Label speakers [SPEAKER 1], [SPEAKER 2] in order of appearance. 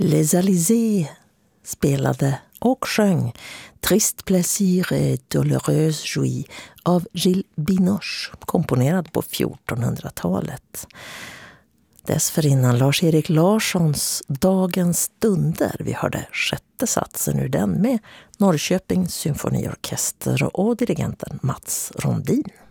[SPEAKER 1] Les Alizés spelade och sjöng Triste plaisir et douloureuse joie av Gilles Binoche, komponerad på 1400-talet. Dessförinnan Lars-Erik Larssons Dagens stunder. Vi hörde sjätte satsen ur den med Norrköpings symfoniorkester och dirigenten Mats Rondin.